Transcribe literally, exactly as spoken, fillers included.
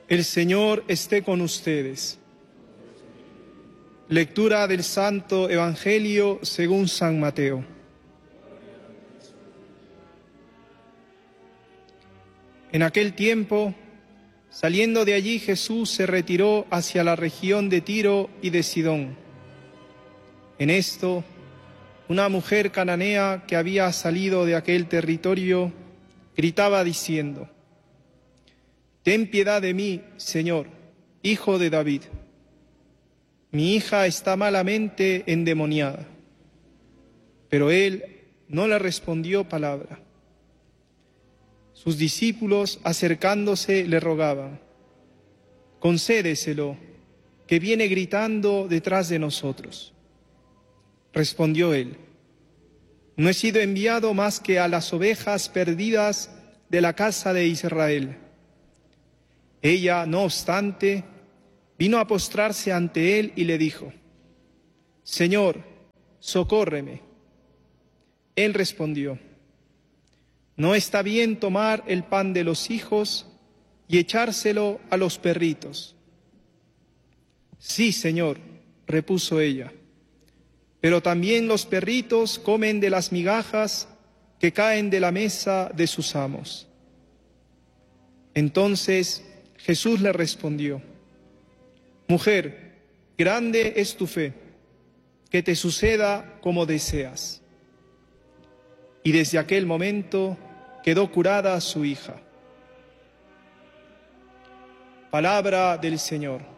El Señor esté con ustedes. Lectura del Santo Evangelio según San Mateo. En aquel tiempo, saliendo de allí, Jesús se retiró hacia la región de Tiro y de Sidón. En esto, una mujer cananea que había salido de aquel territorio gritaba diciendo: «Ten piedad de mí, Señor, Hijo de David. Mi hija está malamente endemoniada». Pero él no le respondió palabra. Sus discípulos, acercándose, le rogaban: «Concédeselo, que viene gritando detrás de nosotros». Respondió él: «No he sido enviado más que a las ovejas perdidas de la casa de Israel». Ella, no obstante, vino a postrarse ante él y le dijo: «Señor, socórreme». Él respondió: «No está bien tomar el pan de los hijos y echárselo a los perritos». «Sí, Señor», repuso ella, «pero también los perritos comen de las migajas que caen de la mesa de sus amos». Entonces Jesús le respondió: «Mujer, grande es tu fe, que te suceda como deseas». Y desde aquel momento quedó curada su hija. Palabra del Señor.